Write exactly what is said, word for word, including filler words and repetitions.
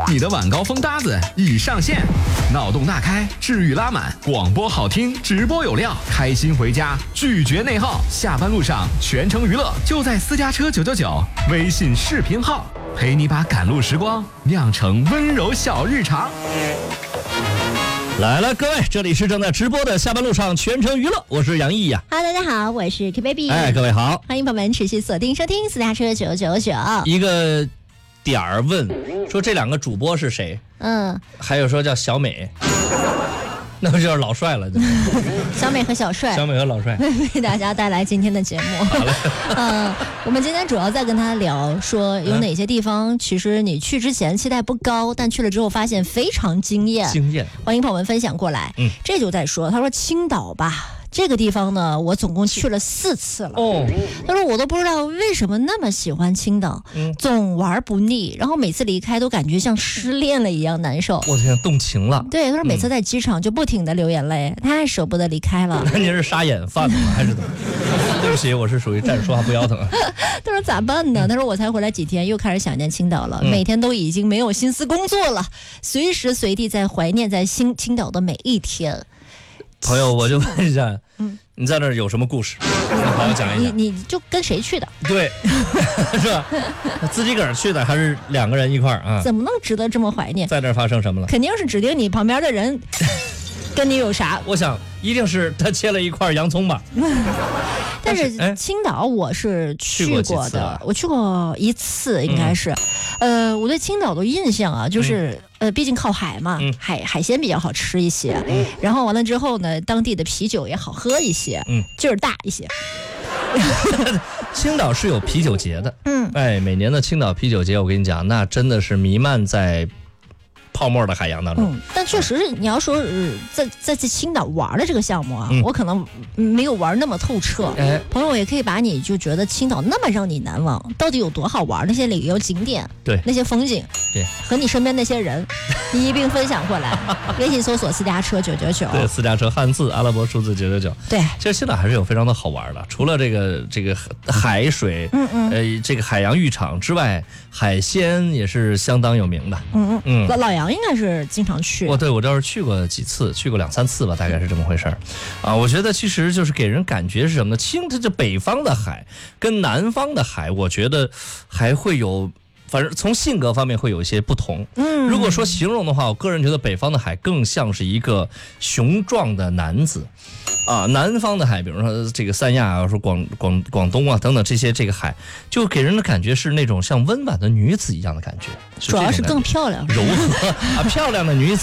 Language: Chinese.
你的晚高峰搭子已上线，脑洞大开，治愈拉满，广播好听，直播有料，开心回家，拒绝内耗。下班路上全程娱乐，就在私家车九九九微信视频号，陪你把赶路时光酿成温柔小日常。 来了，各位，这里是正在直播的下班路上全程娱乐，我是杨毅呀、 啊。Hello， 大家好，我是 K Baby。 哎，各位好， 欢迎朋友们持续锁定收听私家车九九九。 一个点儿问说这两个主播是谁？ 嗯， 还有说叫小美，那不就是老帅了？ 小美和小帅， 小美和老帅为大家带来今天的节目。 好嘞， 嗯，我们今天主要在跟他聊说有哪些地方，其实你去之前期待不高，但去了之后发现非常惊艳。 惊艳， 欢迎朋友们分享过来。嗯，这就在说，他说青岛吧。这个地方呢，我总共去了四次了。哦，他说我都不知道为什么那么喜欢青岛，嗯、总玩不腻，然后每次离开都感觉像失恋了一样难受。 我天，动情了。 对，他说每次在机场就不停的流眼泪，嗯、太舍不得离开了。 那您是沙眼犯了吗？还是怎么？对不起，我是属于站着说话不腰疼。 他说咋办呢？他说我才回来几天，又开始想念青岛了，嗯、每天都已经没有心思工作了，随时随地在怀念在青青岛的每一天。 朋友，我就问一下，嗯，你在那儿有什么故事？你好好讲一讲。 你你就跟谁去的？ 对，是吧？自己个儿去的还是两个人一块儿啊？ 怎么能值得这么怀念？ 在那儿发生什么了？ 肯定是指定你旁边的人跟你有啥？ 我想一定是他切了一块洋葱吧。 但是青岛我是去过的， 哎、 我去过一次，应该是，嗯、呃，我对青岛的印象啊，就是、嗯、呃，毕竟靠海嘛，嗯、海海鲜比较好吃一些，嗯、然后完了之后呢，当地的啤酒也好喝一些，嗯，劲儿大一些。 青岛是有啤酒节的，嗯，哎，每年的青岛啤酒节，我跟你讲，那真的是弥漫在泡沫的海洋当中。 嗯，但确实是你要说、呃、在在在青岛玩的这个项目啊，嗯、我可能没有玩那么透彻。哎，朋友也可以把你就觉得青岛那么让你难忘，到底有多好玩？那些旅游景点， 对， 那些风景， 对， 和你身边那些人，你一并分享过来。微信搜索私家车九九九， 对，私家车汉字阿拉伯数字九九九。 对， 其实青岛还是有非常的好玩的，除了这个这个海水，嗯嗯，呃，这个海洋浴场之外，海鲜也是相当有名的。 嗯嗯嗯，老老杨应该是经常去。 我对我倒是去过几次，去过两三次吧，大概是这么回事儿。啊，我觉得其实就是给人感觉是什么呢？青它这北方的海跟南方的海，我觉得还会有。反正从性格方面会有一些不同。嗯，如果说形容的话，我个人觉得北方的海更像是一个雄壮的男子，啊，南方的海，比如说这个三亚啊，说广广广东啊等等这些这个海，就给人的感觉是那种像温婉的女子一样的感觉， 主要是更漂亮， 柔和啊，漂亮的女子。